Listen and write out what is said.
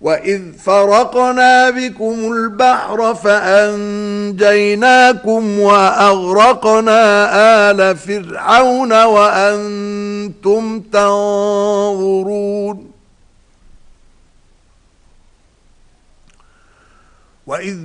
وإذ فرقنا بكم البحر فأنجيناكم وأغرقنا آل فرعون وأنتم تنظرون وإذ